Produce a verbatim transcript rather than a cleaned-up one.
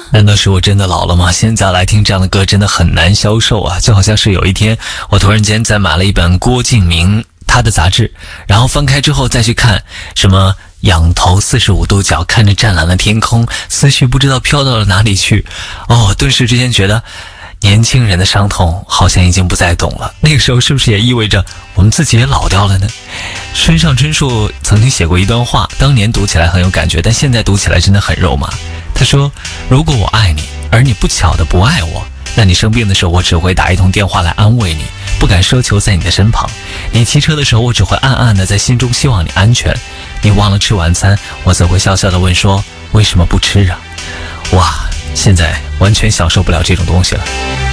难道是我真的老了吗？现在来听这样的歌真的很难消受啊，就好像是有一天我突然间在买了一本郭敬明他的杂志，然后翻开之后再去看什么仰头四十五度角看着湛蓝的天空，思绪不知道飘到了哪里去。哦，顿时之间觉得年轻人的伤痛好像已经不再懂了，那个时候是不是也意味着我们自己也老掉了呢？村上春树曾经写过一段话，当年读起来很有感觉，但现在读起来真的很肉麻。他说，如果我爱你，而你不巧的不爱我，那你生病的时候我只会打一通电话来安慰你，不敢奢求在你的身旁。你骑车的时候我只会暗暗的在心中希望你安全。你忘了吃晚餐，我则会笑笑的问说，为什么不吃啊？哇，现在完全享受不了这种东西了。